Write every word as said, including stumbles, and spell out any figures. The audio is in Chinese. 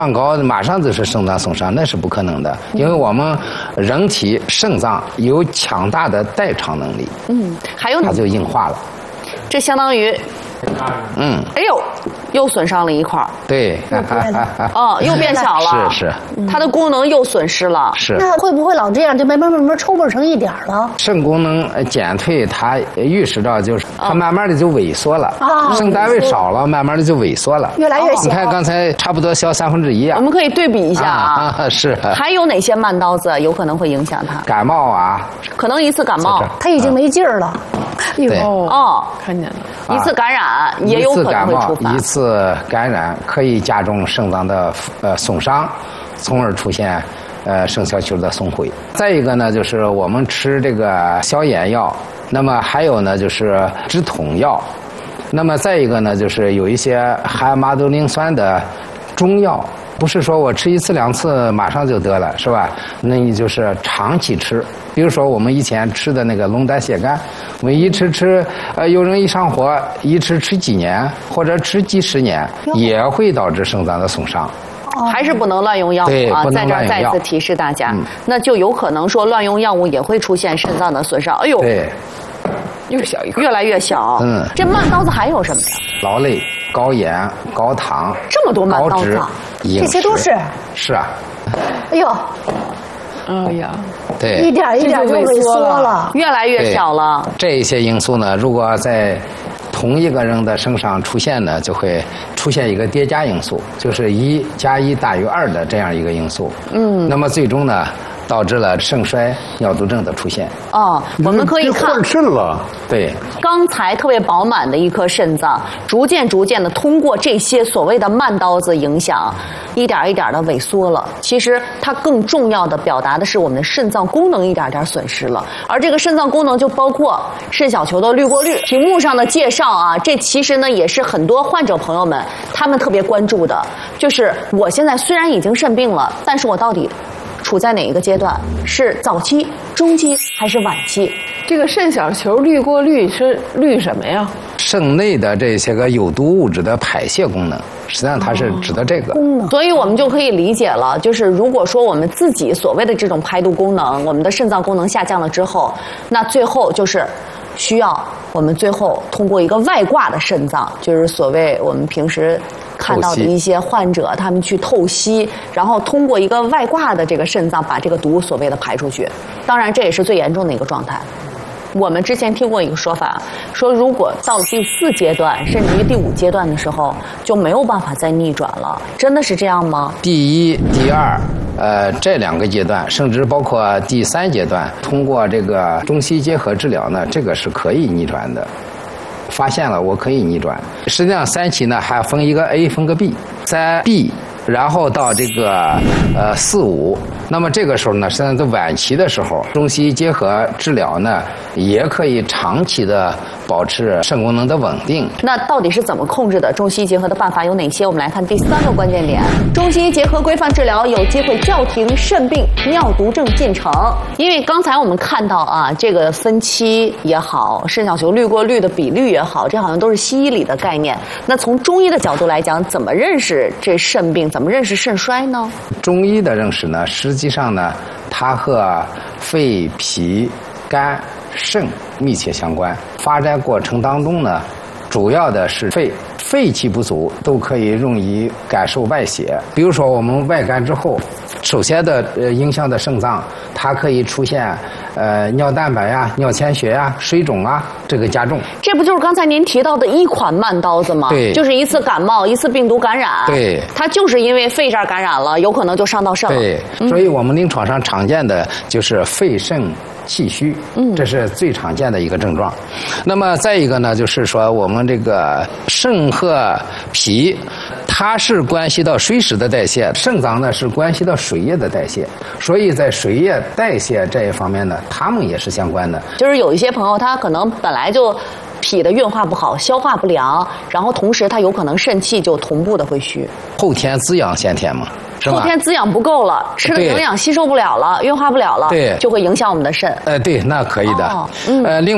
上高马上就是肾脏损伤，那是不可能的，因为我们人体肾脏有强大的代偿能力。 嗯，还有它就硬化了。 这相当于， 嗯， 哎呦，又损伤了一块儿。 对， 哦，又变小了。 是是， 它的功能又损失了。 是。 那会不会老这样，就慢慢慢慢抽不成一点了？ 肾功能减退，它预示着就是它慢慢的就萎缩了， 啊， 肾单位少了，慢慢的就萎缩了， 越来越小。 你看刚才差不多消三分之一啊。 我们可以对比一下啊。 啊，是。 还有哪些慢刀子有可能会影响它？ 感冒啊， 可能一次感冒， 它已经没劲儿了。 对哦， 看见了。 一次感染也有可能会触发。 一次感染可以加重肾脏的呃损伤，从而出现呃肾小球的损毁。再一个呢，就是我们吃这个消炎药，那么还有呢就是止痛药，那么再一个呢就是有一些含马兜铃酸的中药。不是说我吃一次两次马上就得了，是吧？那你就是长期吃。比如说我们以前吃的那个龙胆泻肝，我们一吃吃，呃，有人一上火，一吃吃几年或者吃几十年，也会导致肾脏的损伤。 还是不能乱用药物啊！在这儿再次提示大家，嗯、那就有可能说乱用药物也会出现肾脏的损伤。哎呦， 对， 又小一个， 越来越小。嗯，这慢刀子还有什么呀？ 劳累、高盐、高糖， 这么多慢刀子， 这些都是。 是啊。 哎呦， 哎呀， 对， 一点一点就萎缩了， 越来越小了。 这一些因素呢，如果在同一个人的身上出现呢，就会出现一个叠加因素，就是一加一大于二的这样一个因素。嗯，那么最终呢，导致了肾衰、尿毒症的出现。 哦，我们可以看换肾了。 对， 刚才特别饱满的一颗肾脏，逐渐逐渐的通过这些所谓的慢刀子影响，一点一点的萎缩了。其实它更重要的表达的是我们的肾脏功能一点点损失了，而这个肾脏功能就包括肾小球的滤过率。屏幕上的介绍啊，这其实呢也是很多患者朋友们他们特别关注的，就是我现在虽然已经肾病了，但是我到底处在哪一个阶段？是早期、中期还是晚期？ 这个肾小球滤过率是滤什么呀？ 肾内的这些个有毒物质的排泄功能，实际上它是指的这个功能。所以我们就可以理解了，就是如果说我们自己所谓的这种排毒功能，我们的肾脏功能下降了之后，那最后就是需要我们最后通过一个外挂的肾脏，就是所谓我们平时看到的一些患者，他们去透析，然后通过一个外挂的这个肾脏把这个毒所谓的排出去。当然，这也是最严重的一个状态。我们之前听过一个说法，说如果到第四阶段，甚至于第五阶段的时候，就没有办法再逆转了。真的是这样吗？ 第一、第二，呃，这两个阶段，甚至包括第三阶段，通过这个中西结合治疗呢，这个是可以逆转的。发现了，我可以逆转。实际上，三期呢还分一个 A， 分个 B， 三 B。然后到这个呃四五，那么这个时候呢，实际上在晚期的时候，中西医结合治疗呢，也可以长期的保持肾功能的稳定。 那到底是怎么控制的？中西医结合的办法有哪些？我们来看第三个关键点：中西医结合规范治疗有机会叫停肾病、尿毒症进程。因为刚才我们看到啊，这个分期也好，肾小球滤过率的比率也好，这好像都是西医里的概念。那从中医的角度来讲，怎么认识这肾病？怎么认识肾衰呢？ 中医的认识呢，实际上呢，它和肺、脾、肝、肾密切相关。发展过程当中呢，主要的是肺，肺气不足都可以容易感受外邪。比如说我们外感之后，首先的呃影响的肾脏，它可以出现呃尿蛋白呀、尿潜血呀、水肿啊，这个加重。 这不就是刚才您提到的一款慢刀子吗？ 对， 就是一次感冒，一次病毒感染。 对， 它就是因为肺这儿感染了，有可能就伤到肾了。 对， 嗯、 所以我们临床上常见的就是肺肾气虚，嗯，这是最常见的一个症状。那么再一个呢，就是说我们这个肾和脾，它是关系到水湿的代谢，肾脏呢是关系到水液的代谢，所以在水液代谢这一方面呢，它们也是相关的。 就是有一些朋友他可能本来就脾的运化不好，消化不良，然后同时他有可能肾气就同步的会虚。 后天滋养先天嘛。 后天滋养不够了，吃的营养吸收不了了，运化不了了， 对， 就会影响我们的肾。 呃，对，那可以的。哦、嗯，呃，另。